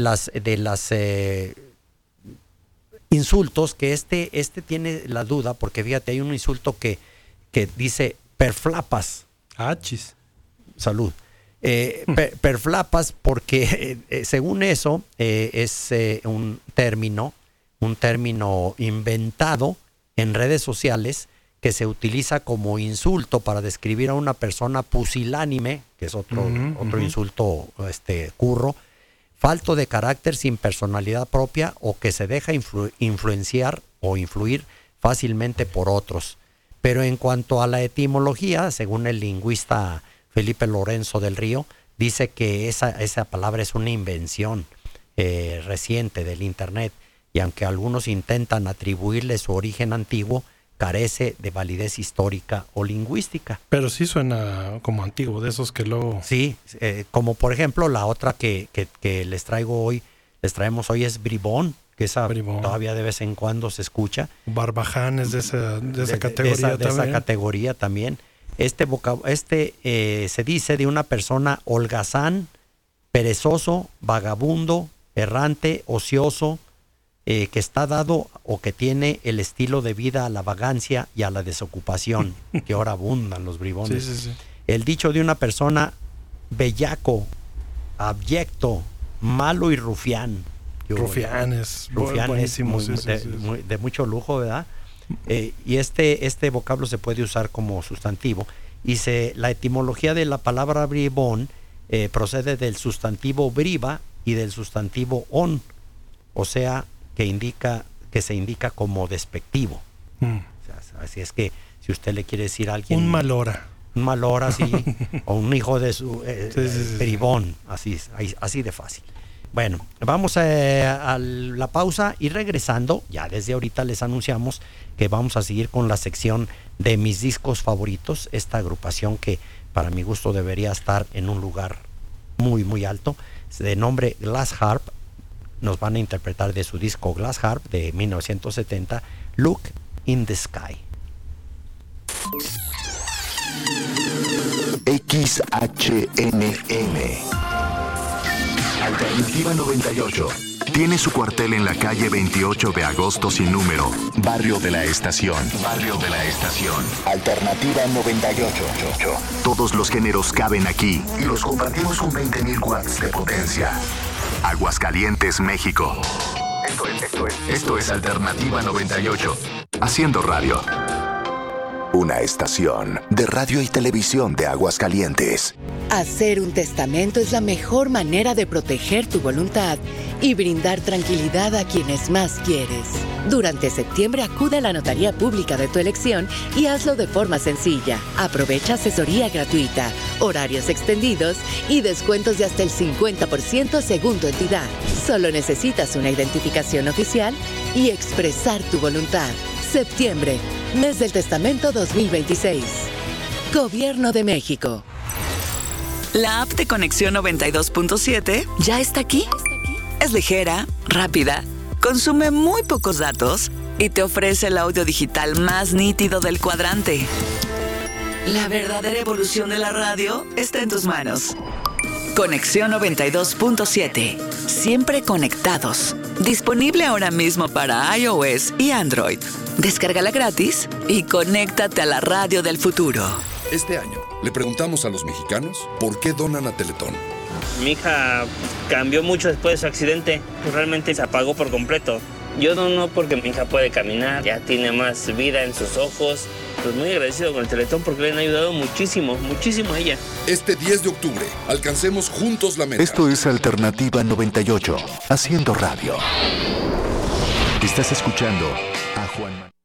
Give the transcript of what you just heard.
las insultos, que este tiene la duda, porque fíjate, hay un insulto que dice perflapas. Chis. Salud. Perflapas, porque según eso es un término inventado en redes sociales que se utiliza como insulto para describir a una persona pusilánime, que es otro insulto curro, falto de carácter, sin personalidad propia, o que se deja influenciar o influir fácilmente por otros. Pero en cuanto a la etimología, según el lingüista Felipe Lorenzo del Río, dice que esa palabra es una invención reciente del Internet, y aunque algunos intentan atribuirle su origen antiguo, carece de validez histórica o lingüística. Pero sí suena como antiguo, de esos que luego... Sí, como por ejemplo la otra que les traemos hoy es bribón, que esa bribón. Todavía de vez en cuando se escucha. Barbaján es de esa categoría también. De esa categoría también. Se dice de una persona holgazán, perezoso, vagabundo, errante, ocioso, que está dado o que tiene el estilo de vida a la vagancia y a la desocupación, que ahora abundan los bribones. Sí. El dicho de una persona bellaco, abyecto, malo y rufián. Rufián es buenísimo. De mucho lujo, ¿verdad? Y este vocablo se puede usar como sustantivo. Y la etimología de la palabra bribón procede del sustantivo briva y del sustantivo on, o sea, que se indica como despectivo. O sea, así es que si usted le quiere decir a alguien... Un mal hora, sí, o un hijo de su bribón, así de fácil. Bueno, vamos a la pausa y regresando, ya desde ahorita les anunciamos que vamos a seguir con la sección de mis discos favoritos, esta agrupación que para mi gusto debería estar en un lugar muy, muy alto, de nombre Glass Harp. Nos van a interpretar de su disco Glass Harp de 1970, Look in the Sky. XHNM Alternativa 98 tiene su cuartel en la calle 28 de agosto sin número, Barrio de la Estación. Alternativa 98. Todos los géneros caben aquí y los compartimos con 20,000 watts de potencia. Aguascalientes, México. Esto es Alternativa 98. Haciendo radio. Una estación de radio y televisión de Aguascalientes. Hacer un testamento es la mejor manera de proteger tu voluntad y brindar tranquilidad a quienes más quieres. Durante septiembre acude a la notaría pública de tu elección y hazlo de forma sencilla. Aprovecha asesoría gratuita, horarios extendidos y descuentos de hasta el 50% según tu entidad. Solo necesitas una identificación oficial y expresar tu voluntad. Septiembre, mes del testamento 2026. Gobierno de México. La app de Conexión 92.7 ya está aquí. Es ligera, rápida, consume muy pocos datos y te ofrece el audio digital más nítido del cuadrante. La verdadera evolución de la radio está en tus manos. Conexión 92.7. Siempre conectados. Disponible ahora mismo para iOS y Android. Descárgala gratis y conéctate a la radio del futuro. Este año le preguntamos a los mexicanos por qué donan a Teletón. Mi hija cambió mucho después de su accidente. Realmente se apagó por completo. Yo dono porque mi hija puede caminar, ya tiene más vida en sus ojos. Pues muy agradecido con el Teletón porque le han ayudado muchísimo a ella. Este 10 de octubre, alcancemos juntos la meta. Esto es Alternativa 98, haciendo radio. Estás escuchando a Juan Manuel.